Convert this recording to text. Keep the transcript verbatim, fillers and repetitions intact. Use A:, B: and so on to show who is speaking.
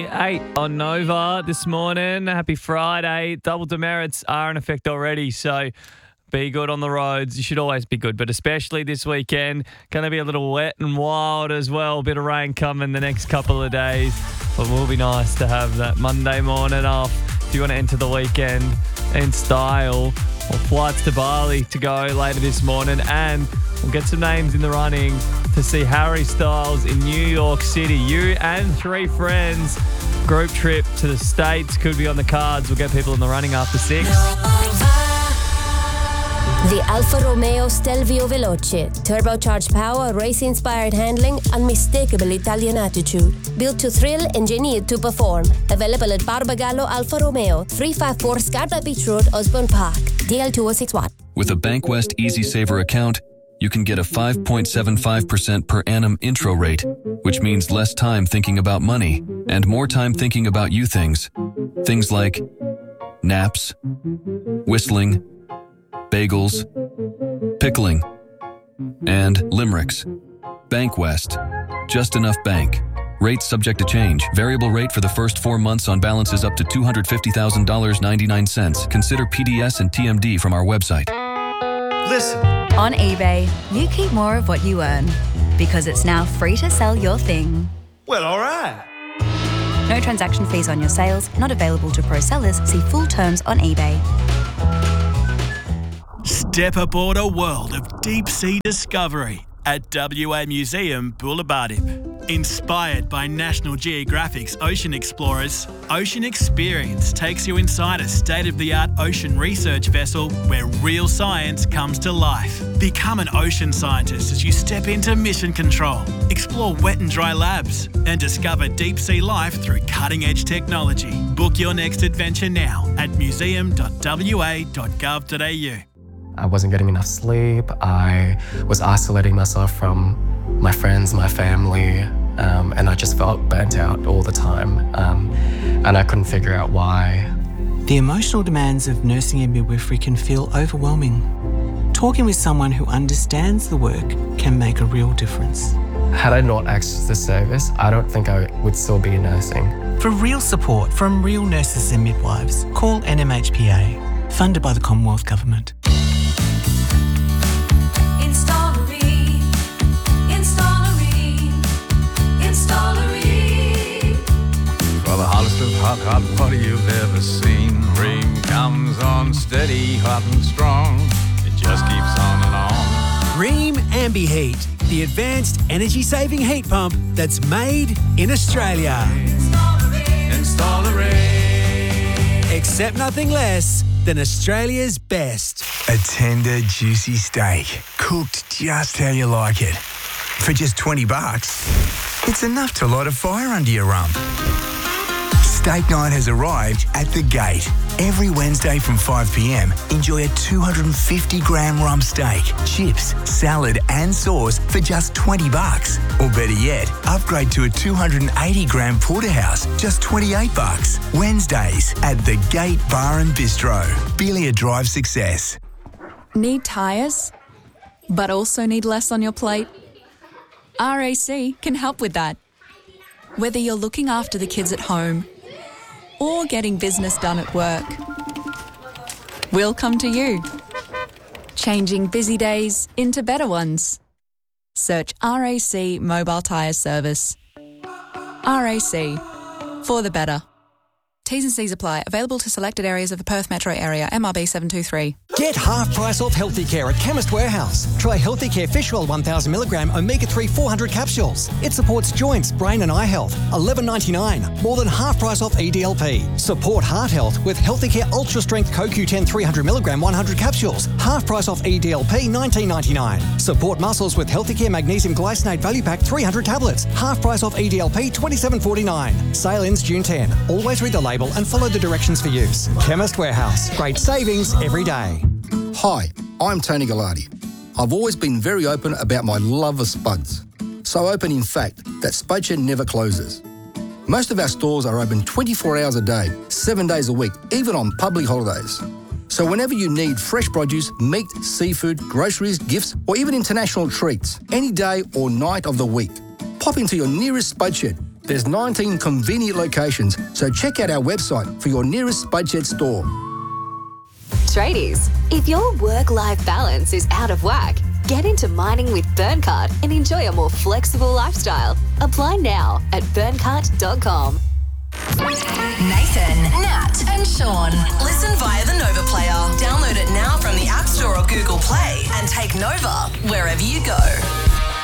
A: eight on Nova this morning. Happy Friday. Double demerits are in effect already, so be good on the roads. You should always be good, but especially this weekend. Going to be a little wet and wild as well. Bit of rain coming the next couple of days, but will be nice to have that Monday morning off if you want to enter the weekend in style. Or flights to Bali to go later this morning, and we'll get some names in the running to see Harry Styles in New York City. You and three friends, group trip to the States could be on the cards. We'll get people in the running after six.
B: The Alfa Romeo Stelvio Veloce. Turbocharged power, race-inspired handling, unmistakable Italian attitude. Built to thrill, engineered to perform. Available at Barbagallo Alfa Romeo, three fifty-four Scarpa Beach Road, Osborne Park. D L two oh six one.
C: With a Bankwest Easy Saver account, you can get a five point seven five percent per annum intro rate, which means less time thinking about money and more time thinking about you things. Things like naps, whistling, bagels, pickling, and limericks. Bankwest. Just enough bank. Rates subject to change. Variable rate for the first four months on balances up to two hundred fifty thousand dollars and ninety-nine cents. Consider P D S and T M D from our website.
D: Listen.
E: On eBay, you keep more of what you earn because it's now free to sell your thing.
D: Well, all right.
E: No transaction fees on your sales. Not available to pro sellers. See full terms on eBay.
D: Step aboard a world of deep-sea discovery at W A Museum Bulabarib. Inspired by National Geographic's Ocean Explorers, Ocean Experience takes you inside a state-of-the-art ocean research vessel where real science comes to life. Become an ocean scientist as you step into mission control, explore wet and dry labs, and discover deep-sea life through cutting-edge technology. Book your next adventure now at museum dot w a dot gov dot a u.
F: I wasn't getting enough sleep. I was isolating myself from my friends, my family, um, and I just felt burnt out all the time. Um, and I couldn't figure out why.
G: The emotional demands of nursing and midwifery can feel overwhelming. Talking with someone who understands the work can make a real difference.
F: Had I not accessed this service, I don't think I would still be nursing.
G: For real support from real nurses and midwives, call N M H P A, funded by the Commonwealth Government.
H: For the hottest of hot, hot water you've ever seen. Ream comes on steady, hot and strong. It just keeps on and on.
I: Ream AmbiHeat, the advanced energy-saving heat pump that's made in Australia.
H: Install a Ream.
I: Accept nothing less than Australia's best.
J: A tender, juicy steak, cooked just how you like it. For just twenty bucks, it's enough to light a fire under your rump. Steak night has arrived at The Gate. Every Wednesday from five p m, enjoy a two hundred fifty gram rump steak, chips, salad and sauce for just twenty bucks. Or better yet, upgrade to a two hundred eighty gram porterhouse, just twenty-eight bucks. Wednesdays at The Gate Bar and Bistro. Belia Drive Success.
K: Need tyres, but also need less on your plate? R A C can help with that. Whether you're looking after the kids at home or getting business done at work, we'll come to you. Changing busy days into better ones. Search R A C Mobile Tyre Service. R A C, for the better. T's and C's apply. Available to selected areas of the Perth metro area. M R B seven two three.
L: Get half price off Healthy Care at Chemist Warehouse. Try Healthy Care Fish Oil one thousand milligram omega three four hundred capsules. It supports joints, brain and eye health. eleven ninety-nine. More than half price off E D L P. Support heart health with Healthy Care Ultra Strength Co Q ten three hundred milligram one hundred capsules. Half price off E D L P nineteen ninety-nine. Support muscles with Healthy Care Magnesium Glycinate Value Pack three hundred tablets. Half price off E D L P twenty-seven forty-nine. Sale ends June tenth. Always read the label and follow the directions for use. Chemist Warehouse. Great savings every day.
M: Hi, I'm Tony Gallardi. I've always been very open about my love of spuds. So open, in fact, that Spudshed never closes. Most of our stores are open twenty-four hours a day, seven days a week, even on public holidays. So whenever you need fresh produce, meat, seafood, groceries, gifts, or even international treats, any day or night of the week, pop into your nearest Spudshed. There's nineteen convenient locations, so check out our website for your nearest Spudshed store.
N: Tradies, if your work-life balance is out of whack, get into mining with Burncart and enjoy a more flexible lifestyle. Apply now at burncart dot com.
O: Nathan, Nat, and Sean. Listen via the Nova Player. Download it now from the App Store or Google Play and take Nova wherever you go.